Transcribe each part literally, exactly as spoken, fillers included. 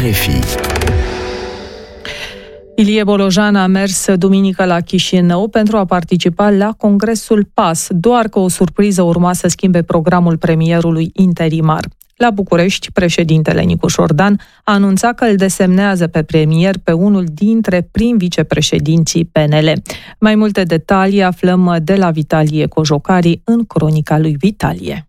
R F I. Ilie Bolojan a mers duminică la Chișinău pentru a participa la Congresul P A S, doar că o surpriză urma să schimbe programul premierului interimar. La București, președintele Nicu Șordan a anunțat că îl desemnează pe premier pe unul dintre prim-vicepreședinții P N L. Mai multe detalii aflăm de la Vitalie Cojocari în cronica lui Vitalie.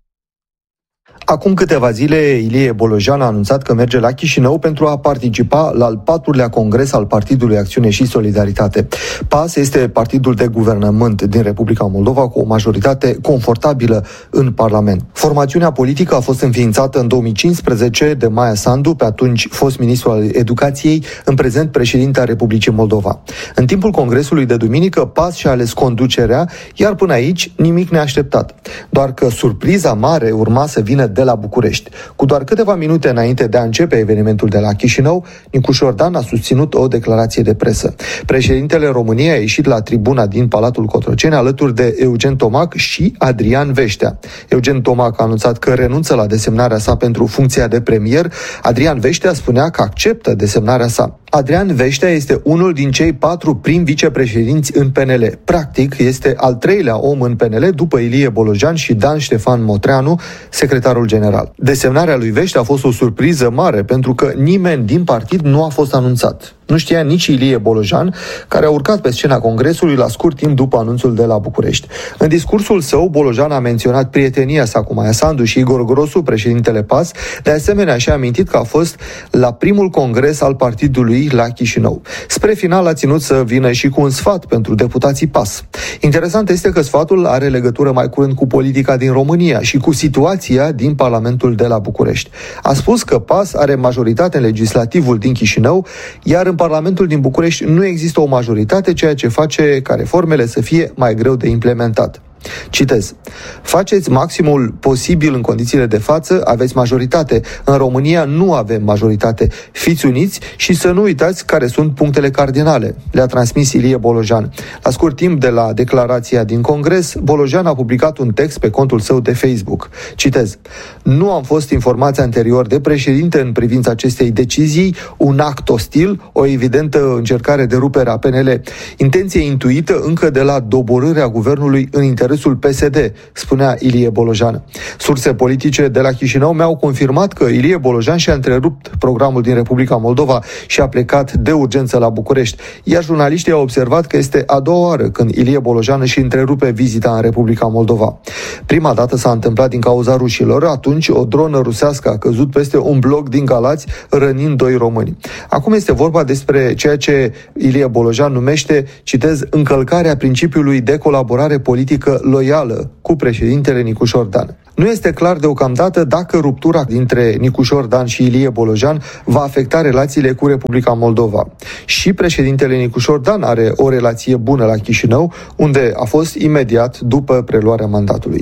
Acum câteva zile, Ilie Bolojan a anunțat că merge la Chișinău pentru a participa la al patrulea congres al Partidului Acțiune și Solidaritate. P A S este partidul de guvernământ din Republica Moldova cu o majoritate confortabilă în Parlament. Formațiunea politică a fost înființată în două mii cincisprezece de Maia Sandu, pe atunci fost ministru al Educației, în prezent președinte a Republicii Moldova. În timpul congresului de duminică, P A S și-a ales conducerea, iar până aici nimic neașteptat. Doar că surpriza mare urma să vină de la București. Cu doar câteva minute înainte de a începe evenimentul de la Chișinău, Nicu Șordan a susținut o declarație de presă. Președintele României a ieșit la tribuna din Palatul Cotroceni alături de Eugen Tomac și Adrian Veștea. Eugen Tomac a anunțat că renunță la desemnarea sa pentru funcția de premier. Adrian Veștea spunea că acceptă desemnarea sa. Adrian Veștea este unul din cei patru prim-vicepreședinți în P N L. Practic, este al treilea om în P N L după Ilie Bolojan și Dan Ștefan Motreanu, secretarul general. Desemnarea lui Veștea a fost o surpriză mare pentru că nimeni din partid nu a fost anunțat. Nu știa nici Ilie Bolojan, care a urcat pe scena congresului la scurt timp după anunțul de la București. În discursul său, Bolojan a menționat prietenia sa cu Maia Sandu și Igor Grosu, președintele P A S, de asemenea și-a amintit că a fost la primul congres al partidului la Chișinău. Spre final a ținut să vină și cu un sfat pentru deputații P A S. Interesant este că sfatul are legătură mai curând cu politica din România și cu situația din Parlamentul de la București. A spus că P A S are majoritate în legislativul din Chișinău, iar în Parlamentul din București nu există o majoritate, ceea ce face ca reformele să fie mai greu de implementat. Citez: faceți maximul posibil în condițiile de față, aveți majoritate. În România nu avem majoritate. Fiți uniți și să nu uitați care sunt punctele cardinale, le-a transmis Ilie Bolojan. La scurt timp de la declarația din Congres, Bolojan a publicat un text pe contul său de Facebook. Citez: nu am fost informați anterior de președinte în privința acestei decizii, un act ostil, o evidentă încercare de rupere a P N L, intenție intuită încă de la doborârea guvernului în interesul P S D, spunea Ilie Bolojan. Surse politice de la Chișinău mi-au confirmat că Ilie Bolojan și-a întrerupt programul din Republica Moldova și a plecat de urgență la București, iar jurnaliștii au observat că este a doua oară când Ilie Bolojan își întrerupe vizita în Republica Moldova. Prima dată s-a întâmplat din cauza rușilor, atunci o dronă rusească a căzut peste un bloc din Galați, rănind doi români. Acum este vorba despre ceea ce Ilie Bolojan numește, citez, încălcarea principiului de colaborare politică loială cu președintele Nicu Șordan. Nu este clar deocamdată dacă ruptura dintre Nicu Șordan și Ilie Bolojan va afecta relațiile cu Republica Moldova. Și președintele Nicu Șordan are o relație bună la Chișinău, unde a fost imediat după preluarea mandatului.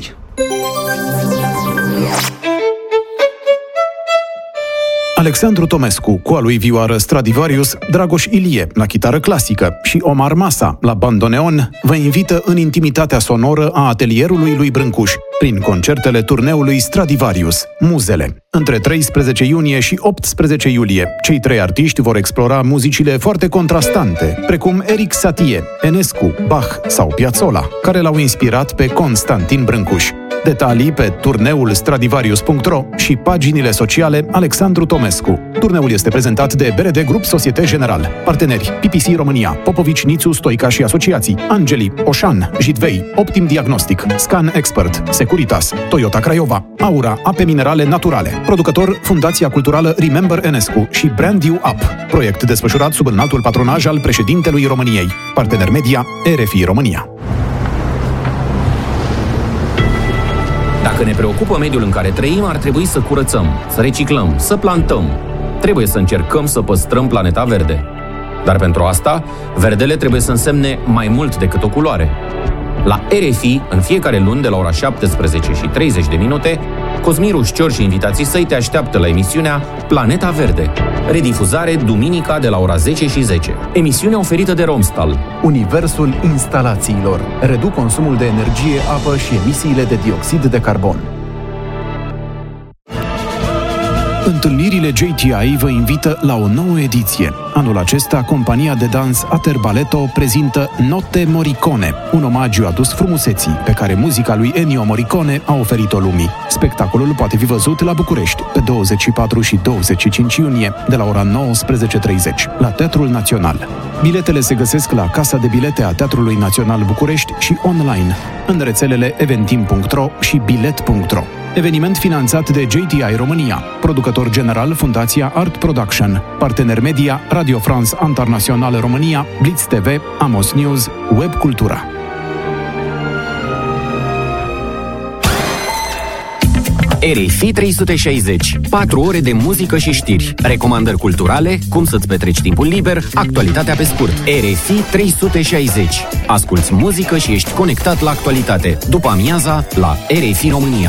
Alexandru Tomescu, cu a lui vioară Stradivarius, Dragoș Ilie, la chitară clasică, și Omar Masa, la bandoneon, vă invită în intimitatea sonoră a atelierului lui Brâncuș, prin concertele turneului Stradivarius, Muzele. Între treisprezece iunie și optsprezece iulie, cei trei artiști vor explora muzicile foarte contrastante, precum Eric Satie, Enescu, Bach sau Piazzolla, care l-au inspirat pe Constantin Brâncuș. Detalii pe turneul stradivarius punct ro și paginile sociale Alexandru Tomescu. Turneul este prezentat de B R D Grup Societe General. Parteneri: P P C România, Popovici, Nițu, Stoica și Asociații, Angeli, Oșan, Jitvei, Optim Diagnostic, Scan Expert, Securitas, Toyota Craiova, Aura, Ape Minerale Naturale. Producător: Fundația Culturală Remember Enescu și Brand You Up. Proiect desfășurat sub înaltul patronaj al președintelui României. Partener media R F I România. Dacă ne preocupă mediul în care trăim, ar trebui să curățăm, să reciclăm, să plantăm. Trebuie să încercăm să păstrăm planeta verde. Dar pentru asta, verdele trebuie să însemne mai mult decât o culoare. La R F I, în fiecare luni, de la ora șaptesprezece și treizeci de minute, Cosmin Rușcior și invitații săi te așteaptă la emisiunea Planeta Verde. Redifuzare duminica de la ora zece și zece. Emisiune oferită de Romstal. Universul instalațiilor. Reduc consumul de energie, apă și emisiile de dioxid de carbon. Întâlnirile J T I vă invită la o nouă ediție. Anul acesta, compania de dans Ater Balletto prezintă Notte Morricone, un omagiu adus frumuseții pe care muzica lui Ennio Morricone a oferit-o lumii. Spectacolul poate fi văzut la București pe douăzeci și patru și douăzeci și cinci iunie, de la ora nouăsprezece și treizeci, la Teatrul Național. Biletele se găsesc la Casa de Bilete a Teatrului Național București și online, în rețelele eventim punct ro și bilet punct ro. Eveniment finanțat de J T I România, producător general Fundația Art Production, partener media Radio France Internationale România, Blitz T V, Amos News, Web Cultura. R F I trei sute șaizeci. patru ore de muzică și știri, recomandări culturale, cum să-ți petreci timpul liber, actualitatea pe scurt. R F I trei sute șaizeci. Asculți muzică și ești conectat la actualitate. După amiaza, la R F I România.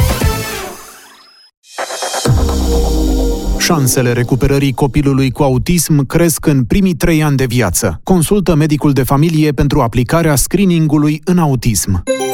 Șansele recuperării copilului cu autism cresc în primii trei ani de viață. Consultă medicul de familie pentru aplicarea screeningului în autism.